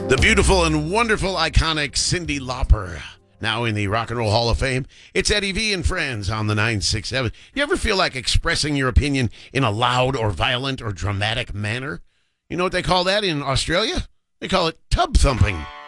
The beautiful and wonderful, iconic Cyndi Lauper, now in the Rock and Roll Hall of Fame. It's Eddie V and Friends on the 967. You ever feel like expressing your opinion in a loud or violent or dramatic manner? You know what they call that in Australia? They call it tub thumping.